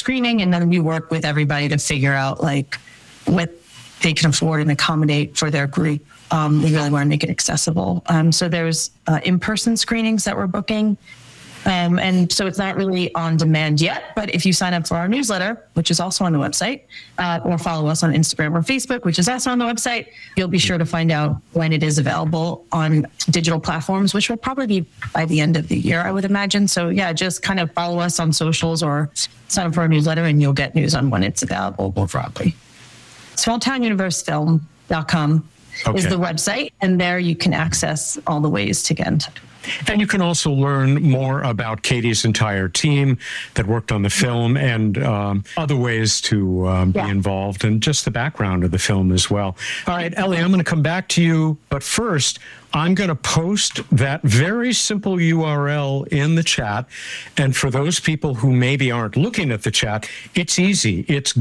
screening, and then we work with everybody to figure out like what they can afford and accommodate for their group. We really want to make it accessible. So there's in-person screenings that we're booking. And so it's not really on demand yet, but if you sign up for our newsletter, which is also on the website, or follow us on Instagram or Facebook, which is also on the website, you'll be sure to find out when it is available on digital platforms, which will probably be by the end of the year, I would imagine. So yeah, just kind of follow us on socials or sign up for our newsletter and you'll get news on when it's available more broadly. smalltownuniversefilm.com is the website, and there you can access all the ways to get in touch. And you can also learn more about Katie's entire team that worked on the film and other ways to be involved and just the background of the film as well. All right, Ellie, I'm going to come back to you. But first, I'm going to post that very simple URL in the chat. And for those people who maybe aren't looking at the chat, it's easy. It's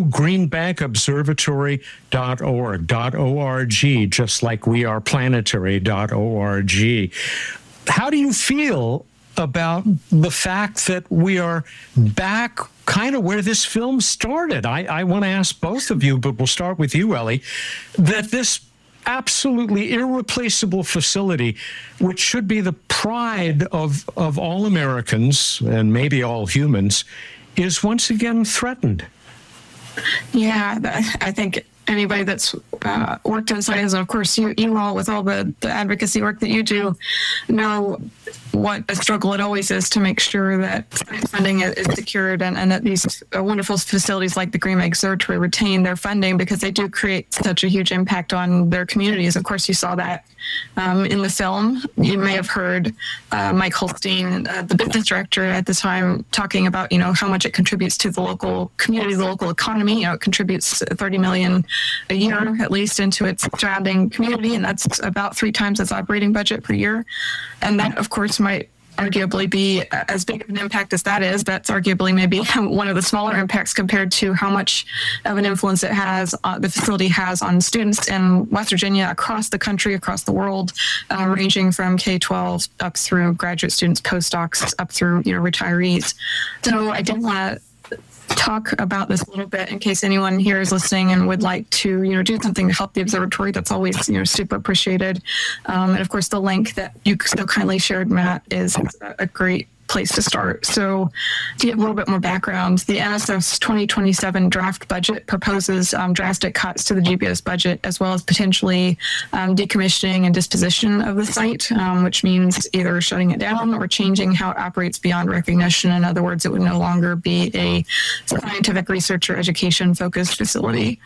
gogreenbankobservatory.org, just like weareplanetary.org. How do you feel about the fact that we are back kind of where this film started? I want to ask both of you, but we'll start with you, Ellie, that this absolutely irreplaceable facility, which should be the pride of all Americans and maybe all humans, is once again threatened. Yeah, I think anybody that's worked in science, and of course you all with all the advocacy work that you do, know what a struggle it always is to make sure that funding is secured and that these wonderful facilities like the Green Bank Observatory retain their funding, because they do create such a huge impact on their communities. Of course, you saw that in the film. You may have heard Mike Holstein, the business director at the time, talking about, how much it contributes to the local community, the local economy. It contributes $30 million a year, at least, into its surrounding community, and that's about 3 times its operating budget per year. And that, of course, might arguably be as big of an impact as that is. That's arguably maybe one of the smaller impacts compared to how much of an influence it has, the facility has on students in West Virginia, across the country, across the world, ranging from K-12 up through graduate students, postdocs, up through retirees. So I did want to talk about this a little bit in case anyone here is listening and would like to do something to help the observatory. That's always super appreciated. And of course, the link that you so kindly shared, Matt, is a great place to start. So to give a little bit more background, the NSF's 2027 draft budget proposes drastic cuts to the GBO's budget, as well as potentially decommissioning and disposition of the site, which means either shutting it down or changing how it operates beyond recognition. In other words, it would no longer be a scientific research or education focused facility.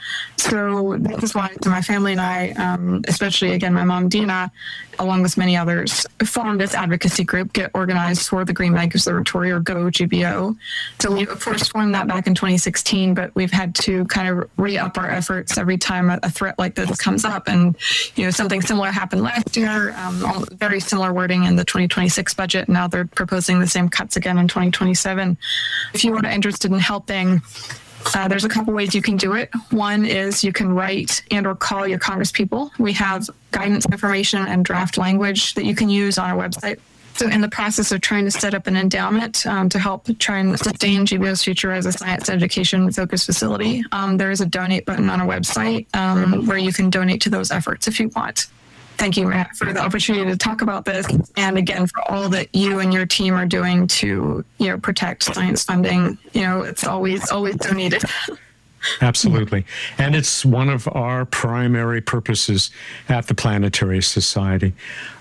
So this is why my family and I, especially again my mom Dina, along with many others, formed this advocacy group, Get Organized for the Green Bank Observatory, or GO GBO. So we of course formed that back in 2016, but we've had to kind of re-up our efforts every time a threat like this comes up. And something similar happened last year, very similar wording in the 2026 budget. Now they're proposing the same cuts again in 2027. If you are interested in helping, there's a couple ways you can do it. One is you can write and or call your congresspeople. We have guidance information and draft language that you can use on our website. So in the process of trying to set up an endowment to help try and sustain GBO's future as a science education focused facility, there is a donate button on our website where you can donate to those efforts if you want. Thank you, Matt, for the opportunity to talk about this, and again for all that you and your team are doing to protect science funding. It's always so needed. Absolutely. And it's one of our primary purposes at the Planetary Society.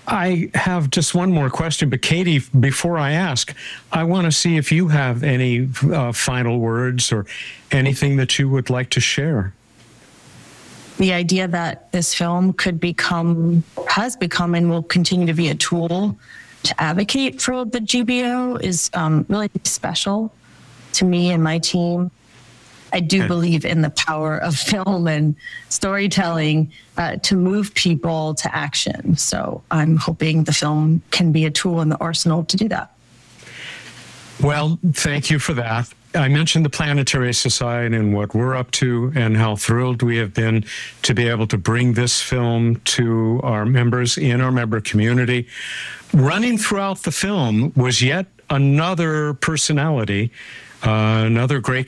I have just one more question, but Katie, before I ask, I want to see if you have any final words or anything that you would like to share. The idea that this film has become, and will continue to be a tool to advocate for the GBO is really special to me and my team. I do believe in the power of film and storytelling to move people to action. So I'm hoping the film can be a tool in the arsenal to do that. Well, thank you for that. I mentioned the Planetary Society and what we're up to and how thrilled we have been to be able to bring this film to our members in our member community. Running throughout the film was yet another personality, another great